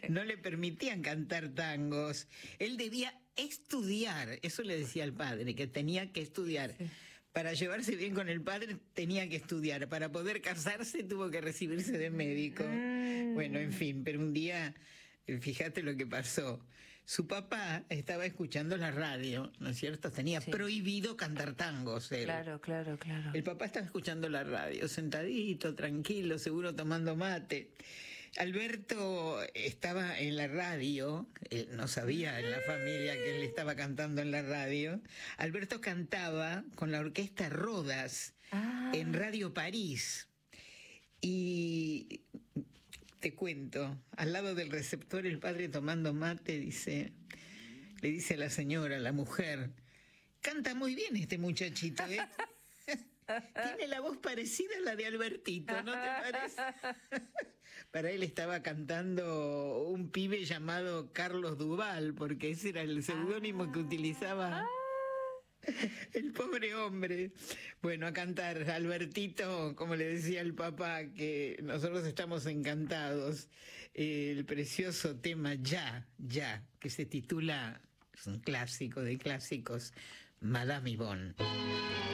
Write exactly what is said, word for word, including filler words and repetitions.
no le permitían cantar tangos. Él debía estudiar, eso le decía al padre, que tenía que estudiar. Sí. Para llevarse bien con el padre tenía que estudiar. Para poder casarse tuvo que recibirse de médico. Mm. Bueno, en fin, pero un día, fíjate lo que pasó. Su papá estaba escuchando la radio, ¿no es cierto? Tenía sí. prohibido cantar tangos él. Claro, claro, claro. El papá estaba escuchando la radio, sentadito, tranquilo, seguro tomando mate. Alberto estaba en la radio, él no sabía en la familia que él estaba cantando en la radio. Alberto cantaba con la orquesta Rodas ah. en Radio París. Y te cuento, al lado del receptor el padre tomando mate dice, le dice a la señora, la mujer, canta muy bien este muchachito, ¿eh? Tiene la voz parecida a la de Albertito, ¿no te parece? Para él estaba cantando un pibe llamado Carlos Duval, porque ese era el seudónimo que utilizaba el pobre hombre. Bueno, a cantar, Albertito, como le decía el papá, que nosotros estamos encantados. El precioso tema Ya, Ya, que se titula, es un clásico de clásicos, Madame Yvonne.